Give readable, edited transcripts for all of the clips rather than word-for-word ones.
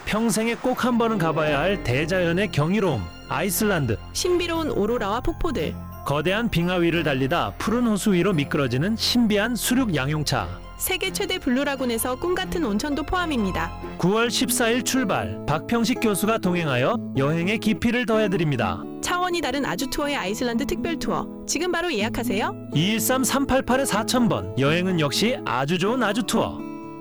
평생에 꼭 한 번은 가봐야 할 대자연의 경이로움, 아이슬란드. 신비로운 오로라와 폭포들. 거대한 빙하 위를 달리다 푸른 호수 위로 미끄러지는 신비한 수륙 양용차. 세계 최대 블루라군에서 꿈같은 온천도 포함입니다. 9월 14일 출발. 박평식 교수가 동행하여 여행의 깊이를 더해드립니다. 차원이 다른 아주 투어의 아이슬란드 특별 투어. 지금 바로 예약하세요. 213-388-4000번. 여행은 역시 아주 좋은 아주 투어.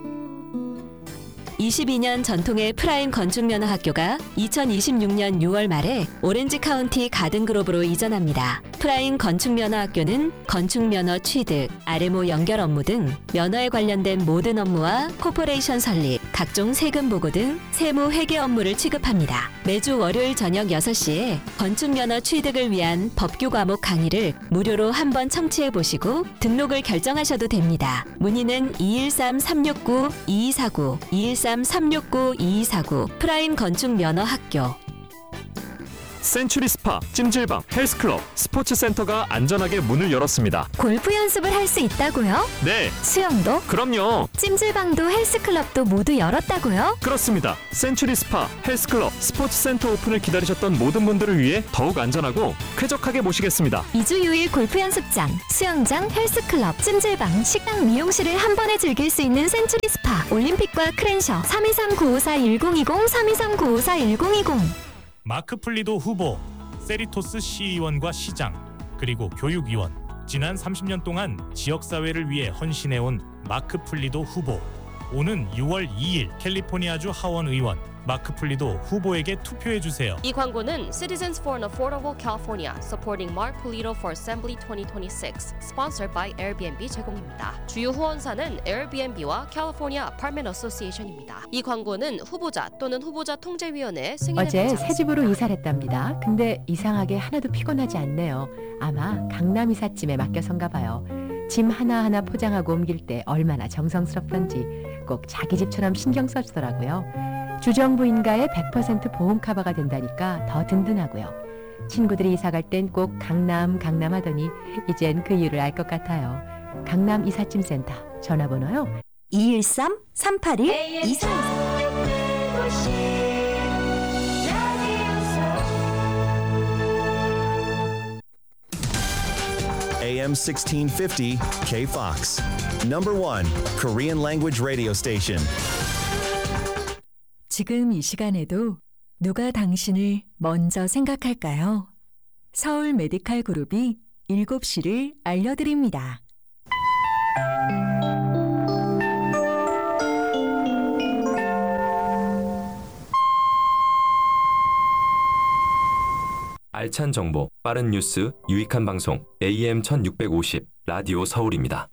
22년 전통의 프라임 건축면허학교가 2026년 6월 말에 오렌지 카운티 가든그로브로 이전합니다. 프라임 건축면허학교는 건축면허 취득, RMO 연결 업무 등 면허에 관련된 모든 업무와 코퍼레이션 설립, 각종 세금 보고 등 세무 회계 업무를 취급합니다. 매주 월요일 저녁 6시에 건축면허 취득을 위한 법규 과목 강의를 무료로 한번 청취해보시고 등록을 결정하셔도 됩니다. 문의는 213-369-2249, 213-369-2249 프라임 건축면허학교. 센츄리 스파, 찜질방, 헬스클럽, 스포츠센터가 안전하게 문을 열었습니다. 골프 연습을 할 수 있다고요? 네, 수영도? 그럼요. 찜질방도 헬스클럽도 모두 열었다고요? 그렇습니다. 센츄리 스파, 헬스클럽, 스포츠센터 오픈을 기다리셨던 모든 분들을 위해 더욱 안전하고 쾌적하게 모시겠습니다. 2주 6일 골프 연습장, 수영장, 헬스클럽, 찜질방, 식당, 미용실을 한 번에 즐길 수 있는 센츄리 스파, 올림픽과 크랜셔 323-954-1020, 323-954-1020. 마크 플리도 후보, 세리토스 시의원과 시장, 그리고 교육위원, 지난 30년 동안 지역사회를 위해 헌신해온 마크 플리도 후보. 오는 6월 2일 캘리포니아주 하원 의원 마크 플리도 후보에게 투표해주세요. 이 광고는 Citizens for an Affordable California supporting Mark Polito for Assembly 2026 sponsored by Airbnb 제공입니다. 주요 후원사는 Airbnb와 California Apartment Association입니다. 이 광고는 후보자 또는 후보자 통제위원회 승인에 어제 따르지 새 집으로 않습니다. 이사를 했답니다. 근데 이상하게 하나도 피곤하지 않네요. 아마 강남 이삿짐에 맡겨선가 봐요. 짐 하나하나 포장하고 옮길 때 얼마나 정성스럽던지 꼭 자기 집처럼 신경 써주더라고요. 주정부인가의 100% 보험 커버가 된다니까 더 든든하고요. 친구들이 이사 갈 땐 꼭 강남 하더니 이젠 그 이유를 알 것 같아요. 강남 이삿짐 센터 전화번호요. 213-381-2424. AM 1650 KFOX. Number 1 Korean language radio station. 지금 이 시간에도 누가 당신을 먼저 생각할까요? 서울 메디칼 그룹이 7시를 알려드립니다. 알찬 정보, 빠른 뉴스, 유익한 방송 AM 1650 라디오 서울입니다.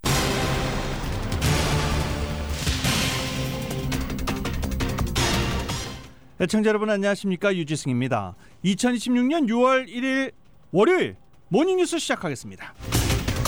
애청자 여러분 안녕하십니까, 유지승입니다. 2026년 6월 1일 월요일 모닝뉴스 시작하겠습니다.